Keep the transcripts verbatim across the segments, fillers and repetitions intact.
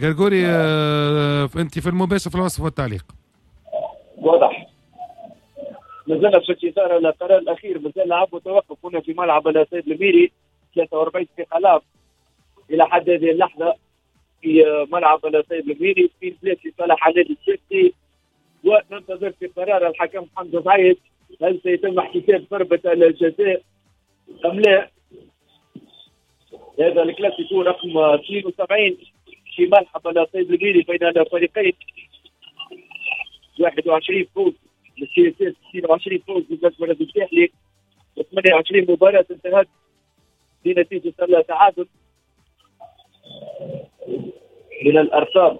غرغوري آه انت في المباشر في الوصف والتعليق. واضح. نزلنا في الشتاء القرار الاخير مازال لعب وتوقف هنا في ملعب السيد الميري ثلاثة وأربعين دقيقة الى حد هذه اللحظه في ملعب السيد الميري في بلاد لصالح نادي الشيفتي، وننتظر في قرار الحكم حمزه زعيد هل سيتم احتساب ضربه الجزاء ام لا. هذا الكلاسيكو رقم اثنين وسبعين في ملعب السيد الميري بين الفريقين. واحد وعشرين فوز للسياسات، اثنين وعشرين فوز بالنسبه للنادي الساحلي، ثمانية وعشرين مباراه انتهت بنتيجه التعادل. من الارقام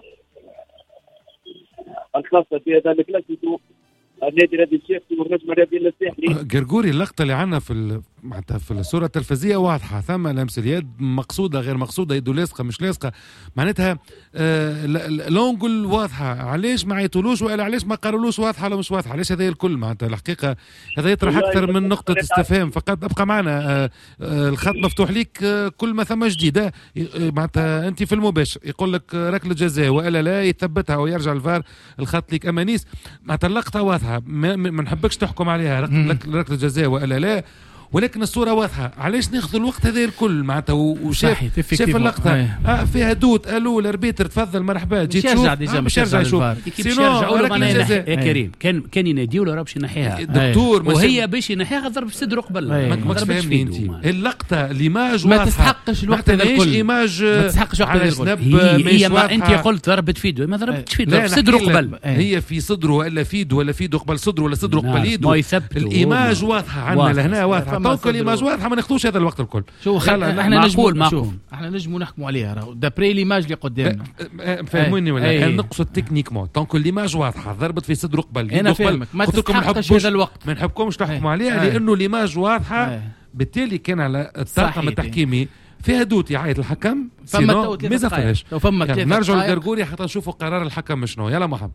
الخاصه بهذا الكلاسيكو النادي نادي الشيفتي والنجم الرياضي الساحلي. غرغوري اللقطه اللي عندنا في معناتها في الصوره التلفزيونيه واضحه، ثم لمس اليد مقصوده غير مقصوده، يده لاصقه مش لاصقه، معناتها آه لونجل واضحه. علاش ما عيطولوش والا علاش ما قالولوش واضحه ولا مش واضحه؟ علاش هذا الكل؟ معناتها الحقيقه هذا يطرح اكثر من نقطه استفهام. فقط ابقى معنا، آه آه الخط مفتوح ليك، آه كل ما ثم جديد. آه معناتها انت في المباشر يقول لك ركله جزاء والا لا، يثبتها ويرجع الفار، الخط ليك امانيس. معناتها اللقطه واضحه، ما, ما نحبكش تحكم عليها ركله جزاء والا لا، ولكن الصوره واضحه. علاش ناخذ الوقت هذا الكل معناتها؟ وشاف شاف اللقطه آه فيها دوت، قالوا الاربيتر تفضل مرحبا جيت شوف آه باش يرجع يشوف. سينو يا كريم كان كان يناديوا له راه باش ينحيها دكتور، وهي باش ينحيها ضرب في صدره قبل. ما تفهمني انت اللقطه الايماج ما تستحقش الوقت هذا الكل، ايماج ما تستحقش الوقت هذا الكل. هي ما انت قلت ضربت في يده، ما ضربتش في يده، في صدره قبل. هي في صدره ولا في يده ولا في يده قبل صدره ولا صدره قبل يده. الايماج واضحه عندنا لهنا، واضحه طوق الايماج واضحه، ما ناخذوش هذا الوقت الكل. شو احنا نجموا شوف احنا نجموا نحكموا عليها راهو دابري ليماج اللي قدامنا. فهموني ولا نقصد تكنيكمون طونك ليماج واضحه، ضربت في صدره قبل. انا فاهمك، ما تستحقش هذا الوقت، ما نحبكمش تحكموا عليها لانه ليماج واضحه. بالتالي كان على الطاقم التحكيمي فيها دوت يعيط الحكم، فما ما زفرش. نرجعوا للغرغوري حتى نشوفوا قرار الحكم شنو. يلا محمد.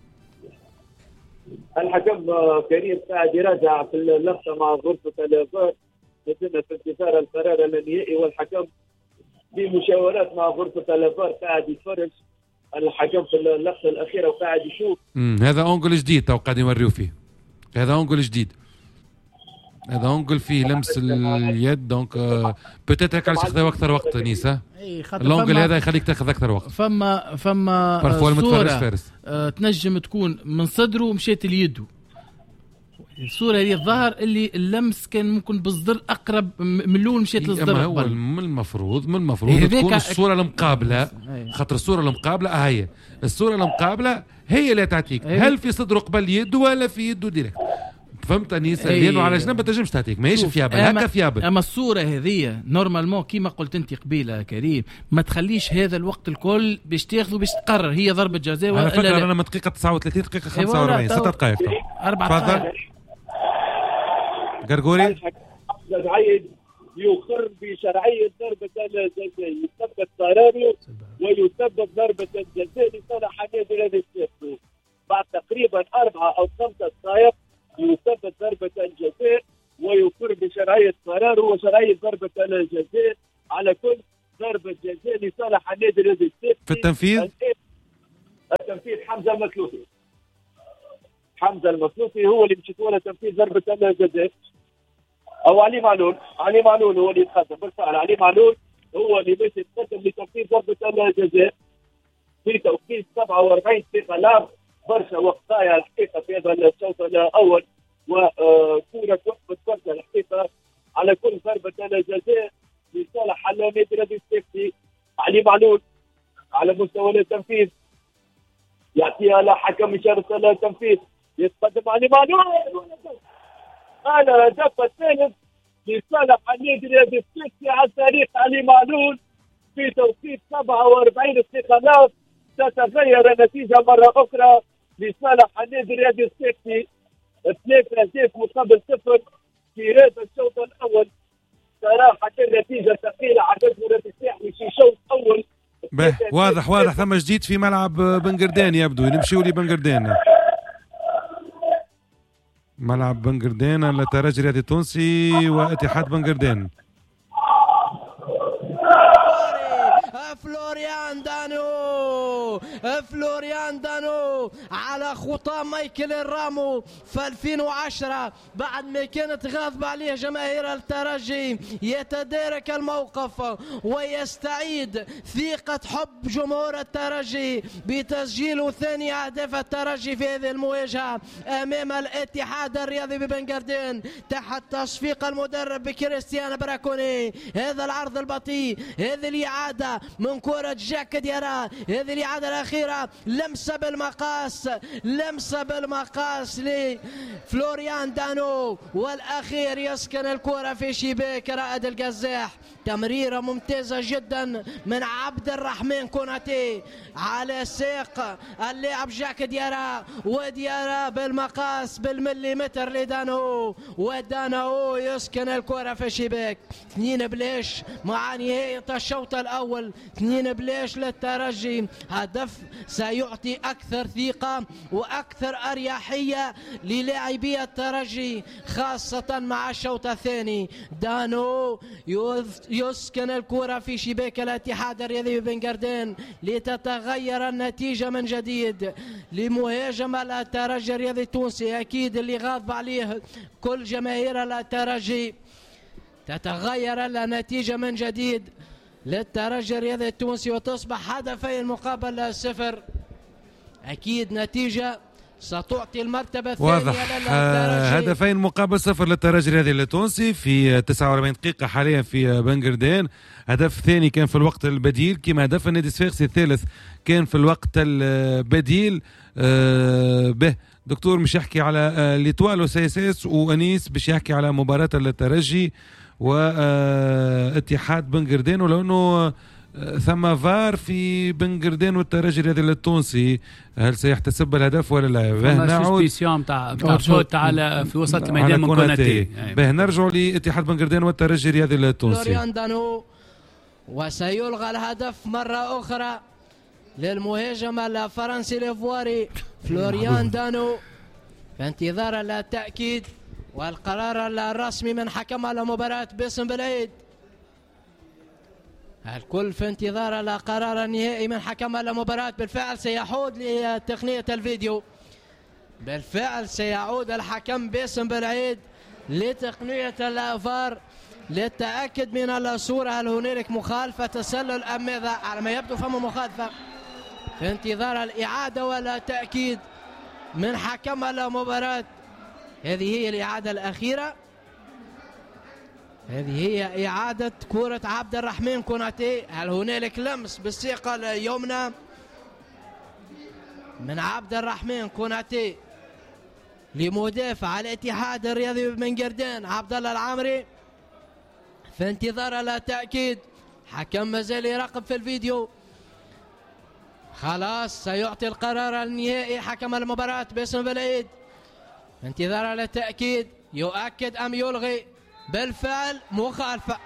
الحكم كريم قاعد يراجع في اللقطه مع غرفه الفار، لازلنا في انتظار القرار النهائي، والحكم بمشاورات مع غرفه الفار قاعد يتفرج الحكم في اللقطه الاخيره وقاعد يشوف. امم هذا اونجل جديد تو قاعد يوريو فيه، هذا اونجل جديد، هذا اونجل فيه لمس اليد. دونك آه بوتيت هكا تاخذ اكثر وقت نيسا. الاونجل هذا يخليك تاخذ اكثر وقت. فما فما صوره آه تنجم تكون من صدره ومشيت ليده. الصورة هي الظاهر اللي اللمس كان ممكن بالصدر أقرب من الأول مشيت للصدر. هو من المفروض من المفروض تكون الصورة المقابلة، خاطر الصورة المقابلة آه هي الصورة المقابلة هي اللي تعطيك هل في صدره قبل يده ولا في يده ديريكت. فهمت أنيس؟ لأنه على جنب ما تنجمش تعطيك، ماهيش فيابل هكا فيابل. أما الصورة هذه نورمالمون كيما قلت أنت قبيلة كريم، ما تخليش هذا الوقت الكل باش تاخذه باش تقرر هي ضربة جزاء ولا لا. أنا فكر أنا من دقيقة تسعة وثلاثين دقيقة خمسة وأربعين ستة دقائق أربعة دقائق. غرغوري زعيد يقر بشرعية ضربة الجزاء، يثبت قراره ويثبت ضربة الجزاء لصالح نادي نادي الشيفتي. بعد تقريبا أربعة أو خمسة دقائق يثبت ضربة الجزاء ويقر بشرعية قراره وشرعية ضربة الجزاء. على كل ضربة جزاء لصالح نادي نادي الشيفتي. في التنفيذ التنفيذ حمزة المسلوطي. حمزة المسلوطي هو اللي مشيت ولا تنفيذ ضربة الجزاء، أو علي معلول. علي معلول هو اللي يتقدم بالفعل. علي معلول هو اللي باش يتقدم لتنفيذ ضربة الجزاء في توقيت سبعة وأربعين دقيقة. لعب برشا وقت ضايع الحقيقة في هذا الشوط الأول، وكورة وقفت برشا الحقيقة. على كل ضربة الجزاء لصالح نادي نادي الشيفتي. علي معلول على مستوى التنفيذ يعطيها لحكم إشارة التنفيذ، يتقدم علي معلول. هذا الهدف الثالث لصالح النادي نادي الشيفتي عن طريق علي معلول في توقيت سبعة وأربعين دقيقة. تتغير النتيجة مرة أخرى لصالح النادي نادي الشيفتي. ثلاثة أهداف مقابل صفر في هذا الشوط الأول. صراحة النتيجة ثقيلة على نادي الساحلي في شوط أول. واضح واضح ثم جديد في ملعب بنقردان، يبدو نمشيو لبنقردان. ملعب بنقردان الترجي الرياضي التونسي واتحاد بنقردان. فلوريان دانو فلوريان دانو على خطى مايكل رامو في ألفين وعشرة بعد ما كانت غاضبة عليه جماهير الترجي، يتدارك الموقف ويستعيد ثقة حب جمهور الترجي بتسجيل ثاني أهداف الترجي في هذه المواجهة أمام الاتحاد الرياضي ببنغردين تحت تشفيق المدرب كريستيان براكوني. هذا العرض البطيء، هذه الإعادة من كرة جاك ديارا، هذه الإعادة الأخيرة لمسة بالمقاس، لمسة بالمقاس لفلوريان دانو، والأخير يسكن الكرة في شباك رائد القزاح. تمريرة ممتازة جدا من عبد الرحمن كوناتي على ساق اللاعب جاك ديارا، وديارا بالمقاس بالمليمتر لدانو، ودانو يسكن الكرة في الشباك. اثنين بلاش مع نهاية الشوط الأول، اثنين بلاش للترجي. هدف سيعطي أكثر ثقة وأكثر أريحية للاعبي الترجي خاصة مع الشوط الثاني. دانو يسكن الكرة في شباك الاتحاد الرياضي ببنغردين لتتغير النتيجة من جديد لمهاجم الترجي الرياضي التونسي، أكيد اللي غاضب عليه كل جماهير الترجي. تتغير النتيجة من جديد للترجي الرياضي التونسي وتصبح هدفين مقابل صفر. أكيد نتيجة ستعطي المرتبة الثانية للترجي. هدفين مقابل صفر للترجي الرياضي التونسي في تسعة وأربعين دقيقة حاليا في بنغردين. هدف ثاني كان في الوقت البديل، كما هدف النادي الصفاقسي الثالث كان في الوقت البديل. أه به دكتور مش يحكي على ليتوال وسيساس، وأنيس باش يحكي على مباراة الترجي واتحاد بنغردين، ولو انه ثم فار في بنغردين والترجي الرياضي التونسي، هل سيحتسب الهدف ولا لا؟ به نعود تاع تاع فوت على في وسط الميدان من كوناتي. به نرجعوا لاتحاد بنغردين والترجي الرياضي التونسي. فلوريان دانو، وسيلغى الهدف مرة أخرى للمهاجم الفرنسي الإيفواري فلوريان دانو في انتظار التأكيد والقرار الرسمي من حكم المباراة باسم بالعيد. الكل في انتظار القرار النهائي من حكم المباراة. بالفعل سيعود لتقنية الفيديو، بالفعل سيعود الحكم باسم بالعيد لتقنية الفار للتأكد من الصورة هل هنالك مخالفة تسلل أم ماذا. على ما يبدو فما مخالفة، في انتظار الإعادة والتأكيد من حكم المباراة. هذه هي الإعادة الأخيرة، هذه هي إعادة كرة عبد الرحمن كوناتي. هل هنالك لمس بالساق اليمنى من عبد الرحمن كوناتي لمدافع الاتحاد الرياضي ببنغردين عبد الله العامري. في انتظار التأكيد، حكم مازال يراقب في الفيديو. خلاص سيعطي القرار النهائي حكم المباراة باسم بالعيد. انتظار التأكيد، يؤكد أم يلغي. بالفعل مخالفة.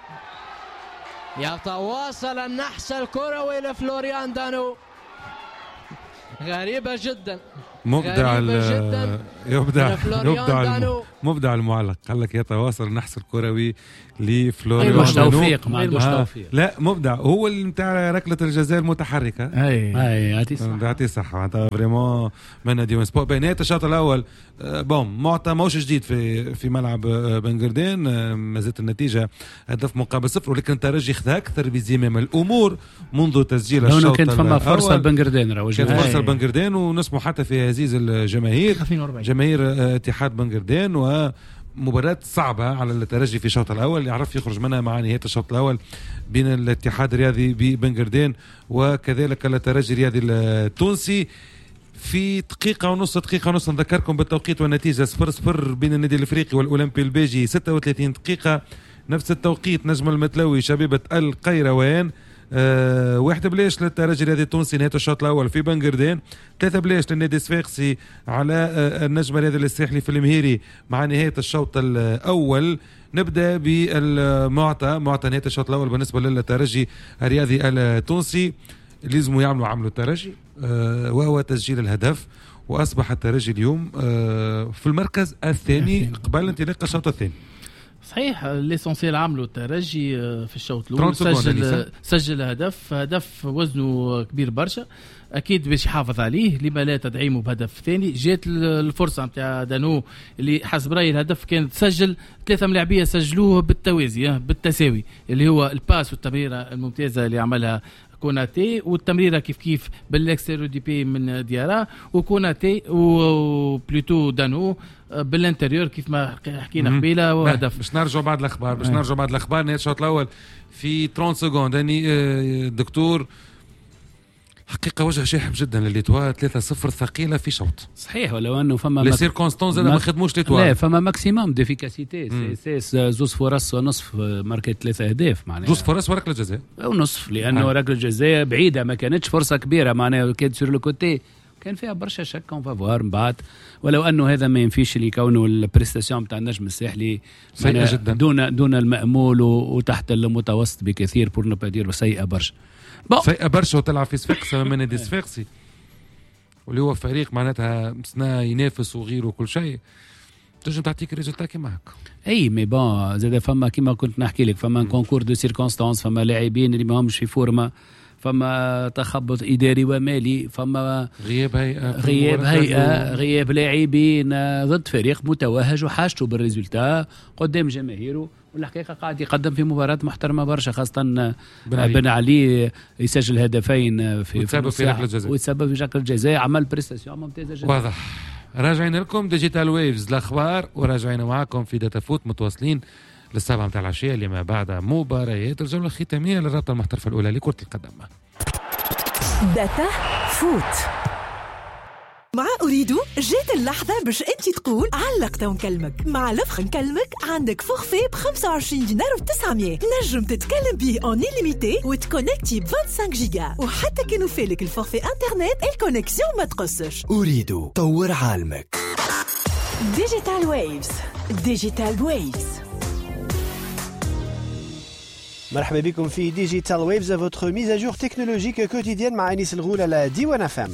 يتواصل النحس الكروي لفلوريان دانو. غريبة جدا، مبدع جدا. يبدع يبدع مبدع المعلق، قال لك يتواصل النحس الكروي لفلوريان مش توفيق ما عندوش توفيق. لا مبدع، هو اللي نتاع ركلة الجزاء المتحركة. اي اي اعطي صح اعطي صح معناتها فريمون من ديون سبور. بينات الشوط الاول بوم معطى موش جديد في في ملعب بنغردين، ما زالت النتيجة هدف مقابل صفر، ولكن الترجي خذ اكثر بزمام الامور منذ تسجيل الشوط الاول. كانت فما فرصة لبنغردين، كانت فرصة لبنغردين، ونسمو حتى في هزيز الجماهير جماهير اتحاد بنغردين. ومباراة صعبة على الترجي في الشوط الأول، يعرف يخرج منها مع نهاية الشوط الأول بين الاتحاد الرياضي ببنغردين وكذلك الترجي الرياضي التونسي. في دقيقة ونص دقيقة ونص نذكركم بالتوقيت والنتيجة صفر صفر بين النادي الأفريقي والأولمبي البيجي. ستة وثلاثين دقيقة نفس التوقيت نجم المتلوي شبيبة القيروان. أه واحد بلاش للترجي الرياضي التونسي نهاية الشوط الأول في بنغردين. ثلاثة بلاش للنادي الصفاقسي على أه النجم الرياضي الساحلي في المهيري مع نهاية الشوط الأول. نبدأ بالمعطى معطى نهاية الشوط الأول بالنسبة للترجي الرياضي التونسي. لازموا يعملوا عملوا الترجي أه وهو تسجيل الهدف، وأصبح الترجي اليوم أه في المركز الثاني قبل انطلاق الشوط الثاني. صحيح ليسونسيال عملوا الترجي في الشوط الاول، سجل سجل هدف هدف وزنه كبير برشا، اكيد باش يحافظ عليه، لما لا تدعيمه بهدف ثاني. جات الفرصه نتاع دانو اللي حسب رايي الهدف كان تسجل ثلاثه ملاعبيه سجلوه بالتوازي بالتساوي، اللي هو الباس والتمريره الممتازه اللي عملها كوناتي، والتمريره كيف كيف بالاكستيريو دي بي من ديارا، وكوناتي وبلوتو دانو بالانتريور كيف ما حكينا قبيله وهدف. باش نرجع بعد الاخبار باش نرجع بعد الاخبار نهايه الشوط الاول في ثلاثين سكوند. اني دكتور حقيقة وجه شاحب جدا لليتوا ثلاثة صفر ثقيلة في شوط. صحيح، ولو انه فما لي سيركونستانس ما خدموش ليتوا. لا فما ماكسيموم ديفيكاسيتي، سي زوز فرص ونصف ماركت ثلاثة اهداف معناها. زوز فرص وركلة جزاء. ونصف لانه ركلة جزاء بعيدة ما كانتش فرصة كبيرة معناها، كانت سور لو كوتي كان فيها برشا شك اون فافوار من بعد، ولو انه هذا ما ينفيش اللي كونه البريستاسيون نتاع النجم الساحلي سيئة جدا دون دون المأمول وتحت المتوسط بكثير بور نو با دير سيئة برشا. سيئة برشا وتلعب في صفاقسي من نادي صفاقسي واللي هو فريق معناتها سنا ينافس وغيره وكل شيء، تنجم تعطيك ريزولتا كيما هكا. اي مي بون زاد فما كيما كنت نحكي لك فما كونكور دو سيركونستانس، فما لاعبين اللي ماهمش في فورما، فما تخبط اداري ومالي، فما غياب هيئه غياب هيئه غياب لاعبين ضد فريق متوهج وحاجته بالريزولتا قدام جماهيره، والحقيقه قاعد يقدم في مباراه محترمه برشا، خاصه بن علي, بن علي يسجل هدفين في وتسبب في ركله جزاء وتسبب في ركله جزاء، عمل بريستاسيون ممتازه جدا. واضح. راجعين لكم ديجيتال ويفز الاخبار وراجعين معاكم في داتا فوت متواصلين للسبعة متاع العشية اللي ما بعد مباريات الجولة الختامية للرابطة المحترفة الأولى لكرة القدم. داتا فوت مع أريد. جات اللحظة باش أنت تقول علقت ونكلمك. مع لفخ نكلمك عندك فورفي ب خمسة وعشرين دينار وتسعمية، نجم تتكلم بيه اون إليميتي وتكونكتي ب خمسة وعشرين جيجا، وحتى كانوا فالك الفورفي انترنت الكونكسيون ما تقصش. أريد طور عالمك. ديجيتال ويفز. ديجيتال ويفز. مرحبا بكم في ديجيتال ويفز، votre mise à jour technologique quotidienne مع أنيس الغول على ديوان فام.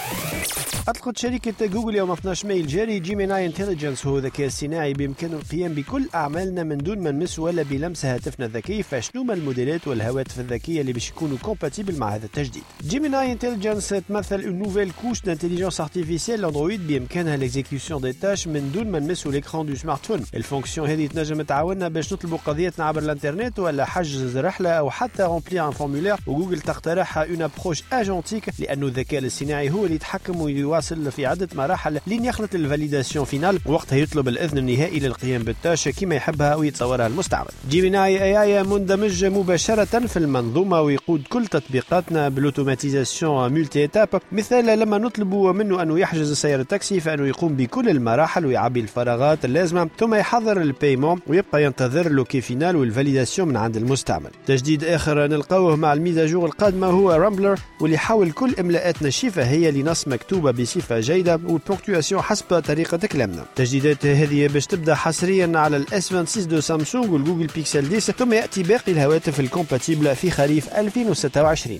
أطلقت شركة جوجل يوم اثني عشر مايو الجاري جيميناي انتليجنس، وهو ذكاء اصطناعي بإمكانه القيام بكل أعمالنا من دون ما نمس ولا بلمس هاتفنا الذكي. فشنو ما الموديلات والهواتف الذكية اللي باش يكونوا كومباتيبل مع هذا التجديد؟ جيميناي انتليجنس تمثل une nouvelle couche d'intelligence artificielle أندرويد بإمكانها l'exécution des tâches من دون ما نمسوا الإكران دو سمارتفون. الفونكسيون هذه تنجم تعاوننا باش نطلبوا قضيتنا عبر الانترنت ولا حجز رحلة أو حتى رامبلير ان فورمولير، وجوجل تقترحها une approche agentique لأنه الذكاء الاصطناعي هو اللي يتحكم ويواصل في عدة مراحل لين يخلط الفاليداسيون فينال، وقتها يطلب الإذن النهائي للقيام بالتاش كما يحبها ويتصورها المستعمل. جيميناي اي اي مندمج مباشرة في المنظومة ويقود كل تطبيقاتنا بالاوتوماتيزاسيون مولتي ايتاب. مثال لما نطلب منه أنه يحجز سيارة تاكسي فإنه يقوم بكل المراحل ويعبي الفراغات اللازمة ثم يحضر البايمون ويبقى ينتظر لوكي فينال والفاليداسيون من عند المستعمل. تجديد آخر نلقاوه مع الميزاجور القادمة هو رامبلر، واللي يحاول كل إملاءاتنا الشفهية لنص مكتوبة بصفة جيدة والبونكتواسيون حسب طريقة كلامنا. التجديدات هذه باش تبدأ حصريا على الاس ستة وعشرين دو سامسونج والجوجل بيكسل عشرة، ثم يأتي باقي الهواتف الكومباتيبل في خريف ألفين وستة وعشرين.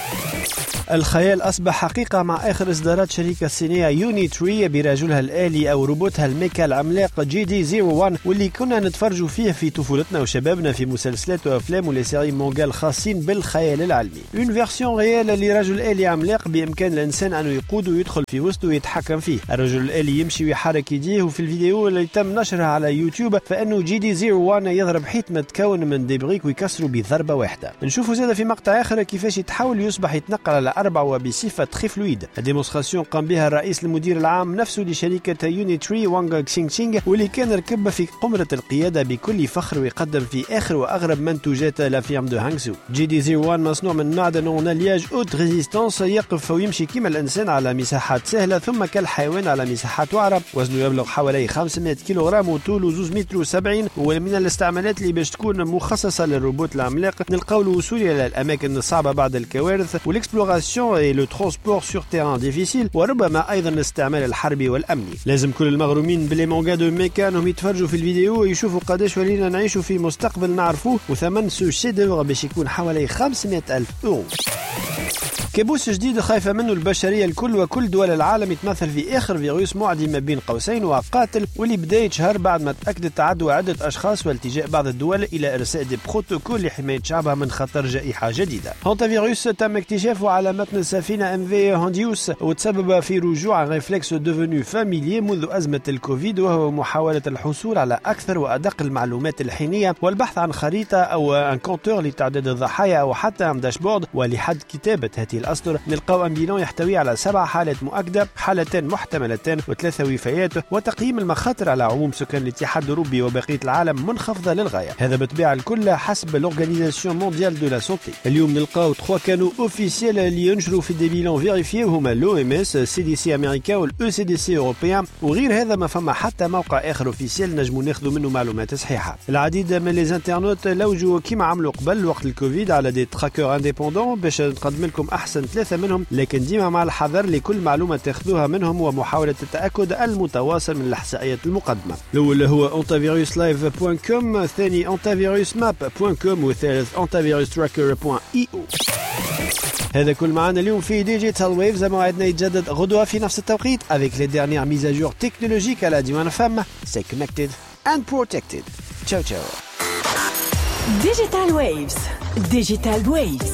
الخيال أصبح حقيقة مع آخر إصدارات شركة الصينية يوني تري برجلها الآلي أو روبوتها الميكا العملاق جي دي صفر واحد، واللي كنا نتفرجوا فيه في طفولتنا وشبابنا في مسلسلات وأفلام ولسيري مونغال خاصين بالخيال العلمي. اون فيرسيون ريال لرجل آلي عملاق بإمكان الإنسان أنه يقود ويدخل في وسطه ويتحكم فيه. الرجل الآلي يمشي ويحرك يديه، وفي الفيديو اللي تم نشرها على يوتيوب فإنه جي دي صفر واحد يضرب حيط متكون من ديبريك ويكسره بضربة واحدة. نشوفوا زاد في مقطع آخر كيفاش يتحول يصبح يتنقل على أربعة وبصفة تري فلويد. الديمونستراسيون قام بها الرئيس المدير العام نفسه لشركة يوني تري وانغ كسينغ تشينغ، واللي كان ركب في قمرة القيادة بكل فخر ويقدم في آخر وأغرب منتوجات لافيرم دو هانغزو. جي دي صفر واحد مصنوع من معدن ونالياج اوت ريزيستانس، يقف ويمشي كما الإنسان على مساحات سهلة ثم كالحيوان على مساحات وعرة. وزنه يبلغ حوالي خمسمائة كيلوغرام وطوله اثنين متر وسبعين، ومن الاستعمالات اللي باش تكون مخصصة للروبوت العملاق نلقاو الوصول إلى الأماكن الصعبة بعد الكوارث والاكسبلوراسيون اي لو ترونسبور سور تيران ديفيسيل، وربما أيضا الاستعمال الحربي والأمني. لازم كل المغرومين بلي مونغا دو ميكا انهم يتفرجوا في الفيديو ويشوفوا قداش ولينا نعيشوا في مستقبل نعرفوه، وثمن سو شيدوغ باش يكون حوالي خمسمائة ألف أورو. كابوس جديد خايفة منه البشرية الكل وكل دول العالم يتمثل في آخر فيروس معدي ما بين قوسين وقاتل واللي بدا يتشهر بعد ما تأكدت تعدوا عدة أشخاص والتجاء بعض الدول إلى إرساء دي بروتوكول لحماية شعبها من خطر جائحة جديدة. هونتا فيروس تم اكتشافه على متن السفينة ام في هونديوس وتسبب في رجوع ريفلكس ديفونو فاميليي منذ أزمة الكوفيد، وهو محاولة الحصول على أكثر وأدق المعلومات الحينية والبحث عن خريطة أو ان كونتور لتعداد الضحايا أو حتى عن داشبورد. ولحد كتابة هذه الأسطر نلقاو أمبيلون يحتوي على سبع حالات مؤكدة، حالتين محتملتين وثلاثة وفيات، وتقييم المخاطر على عموم سكان الاتحاد الأوروبي وبقية العالم منخفضة للغاية. هذا بالطبيعة الكل حسب l'Organisation mondiale de la santé. اليوم نلقاو ثلاثة كانوا اوفيسيال اللي ينشروا في دي بيلون فيريفيي هما لو ام اس، سي دي سي امريكا والاو سي دي سي اوروبيان، وغير هذا ما فما حتى موقع اخر اوفيسيال نجموا ناخذوا منه معلومات صحيحة. العديد من لي انترنت لوجوا كيما عملوا قبل وقت الكوفيد على دي تراكور انديبوندون باش نقدم لكم احسن ثلاثة منهم، لكن ديما مع الحذر لكل معلومة تاخذوها منهم ومحاولة التأكد المتواصل من الإحصائيات المقدمة. الأول هو انتافيروس لايف دوت كوم، الثاني انتافيروس ماب دوت كوم، والثالث انتافيروس تراكر دوت اي او. هذا كل معنا اليوم في ديجيتال ويفز، موعدنا يتجدد غدوة في نفس التوقيت avec les dernières mises à jour technologiques à la Diwan F M. Stay connected and protected. Ciao ciao. Digital Waves. Digital Waves.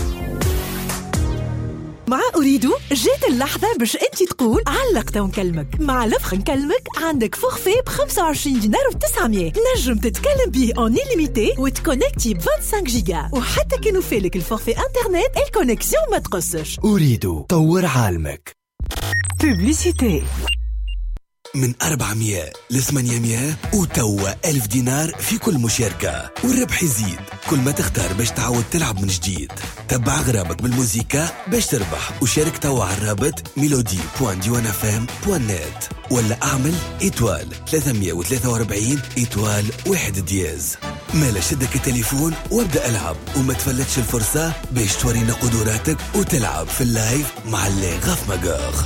مع أريدو جات اللحظة باش أنت تقول علقت ونكلمك. مع لفخ نكلمك عندك فورفي ب خمسة وعشرين دينار و تسعمية نجم تتكلم به اون إليميتي وتكونكتي ب خمسة وعشرين جيجا، وحتى كي نوفيلك الفورفي انترنت الكونكسيون ما تقصش. أريدو طور عالمك. بوبليسيتي من أربعمية لثمانمية وتوا ألف دينار في كل مشاركة، والربح يزيد كل ما تختار باش تعود تلعب من جديد. تبع غرامك بالموسيقى باش تربح، وشارك توا على الرابط ميلودي دوت ديوان اف ام دوت نت، ولا اعمل إيتوال ثلاثمية وثلاثة وأربعين إيتوال واحد دياز. مالا شدك التليفون وابدأ العب، وما تفلتش الفرصة باش تورينا قدراتك وتلعب في اللايف مع اللي غاف مقاخ.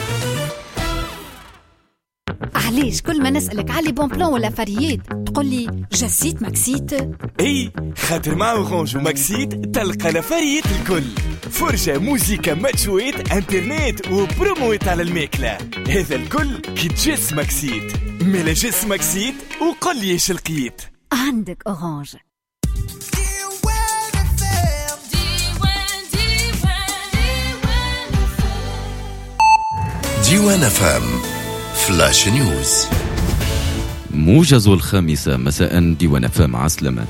علاش كل ما نسألك على بون بلان ولا فريات تقول لي جسيت ماكسيت؟ اي خاطر مع اورانج وماكسيت تلقى لفريات الكل، فرجة موسيقى ماتشويت انترنت وبرومويت على الماكلة. هذا الكل كي تجس ماكسيت. ملا جس ماكسيت وقل لي ايش لقيت. عندك اورانج. ديوان اف ام فلاش نيوز. موجز الخامسة مساء ديوان اف ام عسلمة.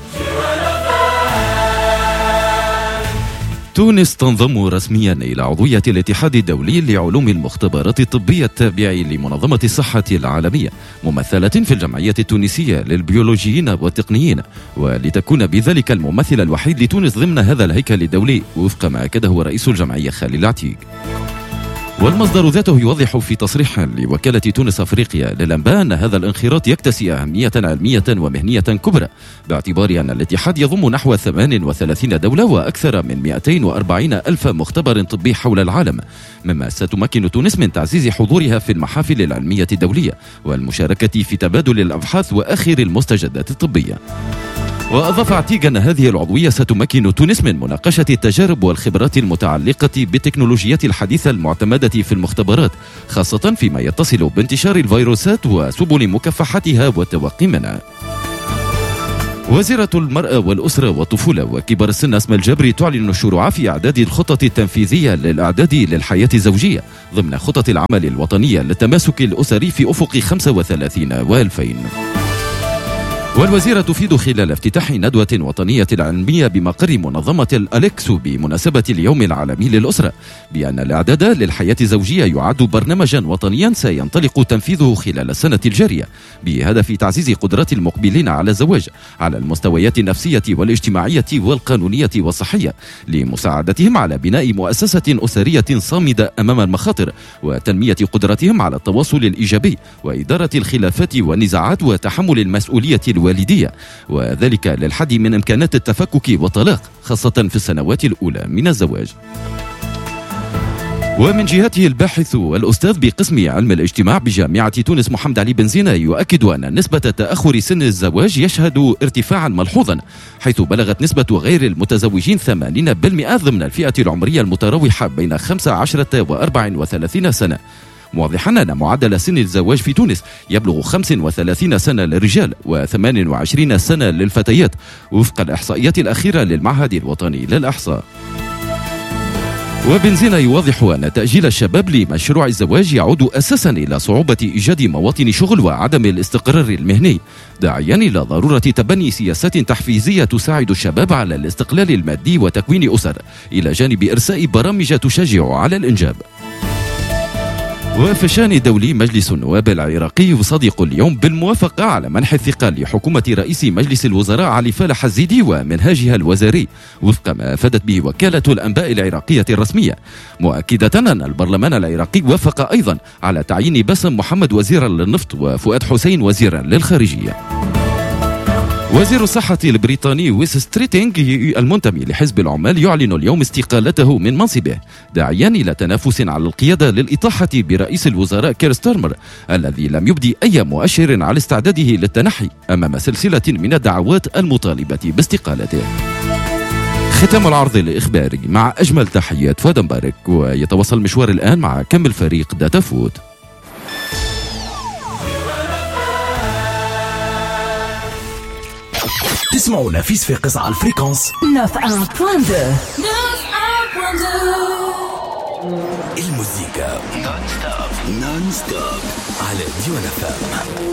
تونس تنضم رسميا إلى عضوية الاتحاد الدولي لعلوم المختبرات الطبية التابع لمنظمة الصحة العالمية، ممثلة في الجمعية التونسية للبيولوجيين والتقنيين، ولتكون بذلك الممثل الوحيد لتونس ضمن هذا الهيكل الدولي وفق ما أكده رئيس الجمعية خالد العتيق. والمصدر ذاته يوضح في تصريح لوكالة تونس أفريقيا للأنباء أن هذا الانخراط يكتسي أهمية علمية ومهنية كبرى، باعتبار أن الاتحاد يضم نحو ثمان وثلاثين دولة وأكثر من مئتين وأربعين ألف مختبر طبي حول العالم، مما ستمكن تونس من تعزيز حضورها في المحافل العلمية الدولية والمشاركة في تبادل الأبحاث وآخر المستجدات الطبية. وأضاف عتيق أن هذه العضوية ستمكن تونس من مناقشة التجارب والخبرات المتعلقة بالتكنولوجيات الحديثة المعتمدة في المختبرات، خاصة فيما يتصل بانتشار الفيروسات وسبل مكافحتها والتوقي منها. وزيرة المرأة والأسرة والطفولة وكبار السن أسماء الجبري تعلن الشروع في إعداد الخطط التنفيذية للإعداد للحياة الزوجية ضمن خطط العمل الوطنية للتماسك الأسري في أفق خمسة وثلاثين وألفين. والوزيرة تفيد خلال افتتاح ندوة وطنية علمية بمقر منظمة الأليكسو بمناسبة اليوم العالمي للأسرة بأن الإعداد للحياة الزوجية يعد برنامجا وطنيا سينطلق تنفيذه خلال السنة الجارية بهدف تعزيز قدرات المقبلين على الزواج على المستويات النفسية والاجتماعية والقانونية والصحية، لمساعدتهم على بناء مؤسسة أسرية صامدة أمام المخاطر وتنمية قدرتهم على التواصل الإيجابي وإدارة الخلافات والنزاعات وتحمل المسؤولية الوالدية، وذلك للحد من إمكانات التفكك والطلاق خاصة في السنوات الأولى من الزواج. ومن جهته الباحث والأستاذ بقسم علم الاجتماع بجامعة تونس محمد علي بن زينة يؤكد أن نسبة تأخر سن الزواج يشهد ارتفاعا ملحوظا، حيث بلغت نسبة غير المتزوجين ثمانين بالمئة ضمن الفئة العمرية المتراوحة بين خمسة عشر وأربع وثلاثين سنة، موضحا أن معدل سن الزواج في تونس يبلغ خمس وثلاثين سنة للرجال وثمان وعشرين سنة للفتيات وفق الإحصائيات الأخيرة للمعهد الوطني للإحصاء. وبن زينة يوضح أن تأجيل الشباب لمشروع الزواج يعود أساسا إلى صعوبة إيجاد مواطن شغل وعدم الاستقرار المهني، داعيا إلى ضرورة تبني سياسات تحفيزية تساعد الشباب على الاستقلال المادي وتكوين أسر، إلى جانب إرساء برامج تشجع على الإنجاب. وفي الشأن الدولي، مجلس النواب العراقي يصادق اليوم بالموافقة على منح الثقة لحكومة رئيس مجلس الوزراء علي فالح الزيدي ومنهاجها الوزاري وفق ما أفادت به وكالة الأنباء العراقية الرسمية، مؤكدة أن البرلمان العراقي وافق أيضا على تعيين باسم محمد وزيرا للنفط وفؤاد حسين وزيرا للخارجية. وزير الصحة البريطاني ويس ستريتينغ المنتمي لحزب العمال يعلن اليوم استقالته من منصبه، داعيا إلى تنافس على القيادة للإطاحة برئيس الوزراء كير ستارمر الذي لم يبدي أي مؤشر على استعداده للتنحي أمام سلسلة من الدعوات المطالبة باستقالته. ختام العرض الإخباري مع أجمل تحيات فؤاد مبارك، ويتواصل المشوار الآن مع كمل فريق داتا فوت. تسمعونا في صفاقس على الفريكونس تسعة فاصلة اثنين. المزيكا نون ستوب نون ستوب على ديوان اف ام.